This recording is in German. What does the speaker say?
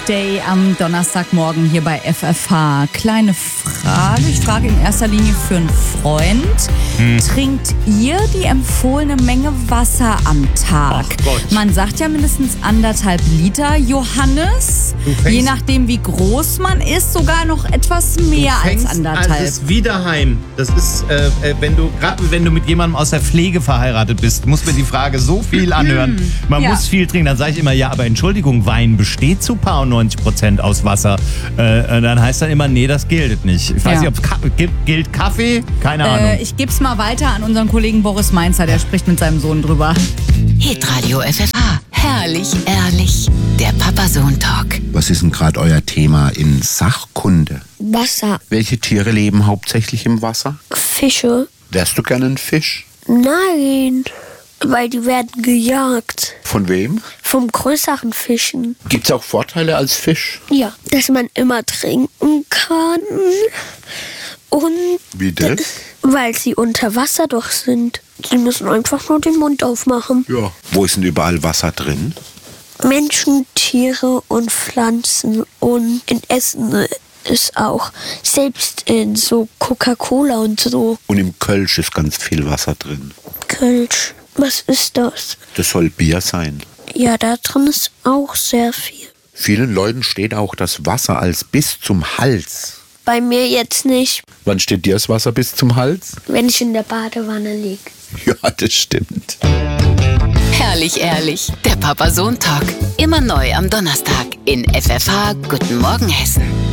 Day am Donnerstagmorgen hier bei FFH. Kleine Frage, ich frage in erster Linie für einen Freund. Trinkt ihr die empfohlene Menge Wasser am Tag? Ach Gott. Man sagt ja mindestens 1,5 Liter. Johannes, je nachdem wie groß man ist, sogar noch etwas mehr als 1,5. Das ist wie daheim. Das ist, gerade wenn du mit jemandem aus der Pflege verheiratet bist, muss mir die Frage so viel anhören. Man muss viel trinken. Dann sage ich immer, ja, aber Entschuldigung, Wein besteht zu paar 90% aus Wasser. Dann heißt dann immer, nee, das gilt nicht. Ich weiß nicht, ob es gilt Kaffee? Keine Ahnung. Ich gebe es mal weiter an unseren Kollegen Boris Mainzer, der spricht mit seinem Sohn drüber. Hitradio FFH. Herrlich, ehrlich. Der Papa-Sohn-Talk. Was ist denn gerade euer Thema in Sachkunde? Wasser. Welche Tiere leben hauptsächlich im Wasser? Fische. Wärst du gerne ein Fisch? Nein, weil die werden gejagt. Von wem? Vom größeren Fischen. Gibt's auch Vorteile als Fisch? Ja, dass man immer trinken kann. Und Wie das? weil sie unter Wasser doch sind. Sie müssen einfach nur den Mund aufmachen. Ja. Wo ist denn überall Wasser drin? Menschen, Tiere und Pflanzen und in Essen ist auch. Selbst in so Coca-Cola und so. Und im Kölsch ist ganz viel Wasser drin. Kölsch. Was ist das? Das soll Bier sein. Ja, da drin ist auch sehr viel. Vielen Leuten steht auch das Wasser als bis zum Hals. Bei mir jetzt nicht, Wann steht dir das Wasser bis zum Hals? wenn ich in der Badewanne liege. Ja, das stimmt. Herrlich, ehrlich. Der Papa-Sohn-Talk. Immer neu am Donnerstag in FFH. Guten Morgen, Hessen.